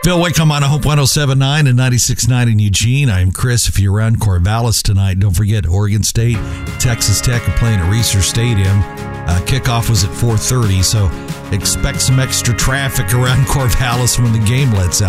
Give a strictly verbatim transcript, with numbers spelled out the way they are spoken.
Bill Wickham on Hope one oh seven point nine and ninety-six point nine in Eugene. I'm Chris. If you're around Corvallis tonight, don't forget Oregon State, Texas Tech are playing at Reser Stadium. Uh, kickoff was at four thirty, so expect some extra traffic around Corvallis when the game lets out.